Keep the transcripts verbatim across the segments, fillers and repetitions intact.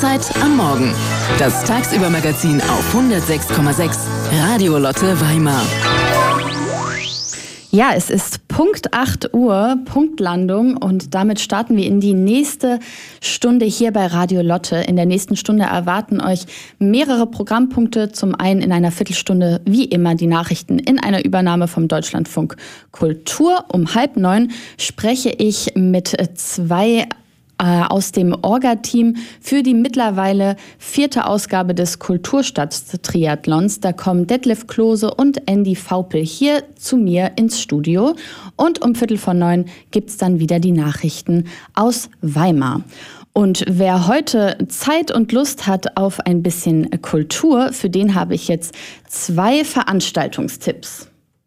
Lotte-Zeit am Morgen. Das Tagsüber-Magazin auf hundertsechs Komma sechs Radio Lotte Weimar. Ja, es ist Punkt acht Uhr, Punktlandung, und damit starten wir in die nächste Stunde hier bei Radio Lotte. In der nächsten Stunde erwarten euch mehrere Programmpunkte. Zum einen in einer Viertelstunde wie immer die Nachrichten in einer Übernahme vom Deutschlandfunk Kultur. Um halb neun spreche ich mit zwei aus dem Orga-Team für die mittlerweile vierte Ausgabe des Kulturstadt-Triathlons. Da kommen Detlef Klose und Andy Vaupel hier zu mir ins Studio. Und um Viertel vor neun gibt's dann wieder die Nachrichten aus Weimar. Und wer heute Zeit und Lust hat auf ein bisschen Kultur, für den habe ich jetzt zwei Veranstaltungstipps.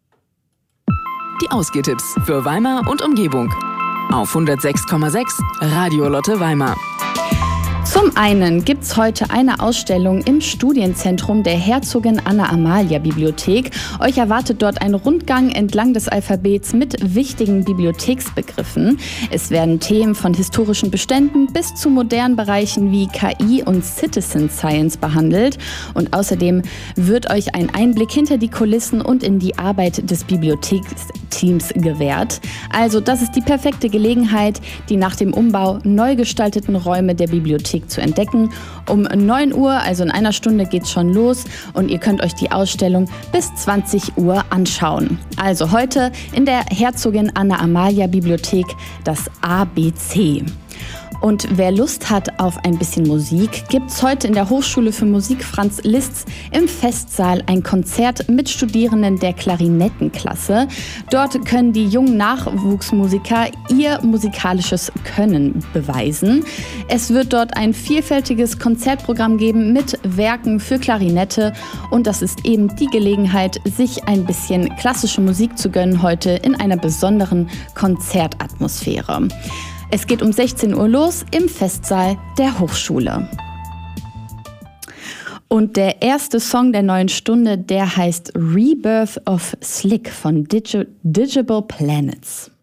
Die Ausgehtipps für Weimar und Umgebung. Auf hundertsechs Komma sechs Radio Lotte Weimar. Zum einen gibt's heute eine Ausstellung im Studienzentrum der Herzogin Anna-Amalia-Bibliothek. Euch erwartet dort ein Rundgang entlang des Alphabets mit wichtigen Bibliotheksbegriffen. Es werden Themen von historischen Beständen bis zu modernen Bereichen wie K I und Citizen Science behandelt. Und außerdem wird euch ein Einblick hinter die Kulissen und in die Arbeit des Bibliotheksteams gewährt. Also das ist die perfekte Gelegenheit, die nach dem Umbau neu gestalteten Räume der Bibliothek zu entdecken. Um neun Uhr, also in einer Stunde, geht's schon los und ihr könnt euch die Ausstellung bis zwanzig Uhr anschauen. Also heute in der Herzogin Anna-Amalia-Bibliothek das A B C. Und wer Lust hat auf ein bisschen Musik, gibt's heute in der Hochschule für Musik Franz Liszt im Festsaal ein Konzert mit Studierenden der Klarinettenklasse. Dort können die jungen Nachwuchsmusiker ihr musikalisches Können beweisen. Es wird dort ein vielfältiges Konzertprogramm geben mit Werken für Klarinette, und das ist eben die Gelegenheit, sich ein bisschen klassische Musik zu gönnen heute in einer besonderen Konzertatmosphäre. Es geht um sechzehn Uhr los im Festsaal der Hochschule. Und der erste Song der neuen Stunde, der heißt Rebirth of Slick von Digi- Digital Planets.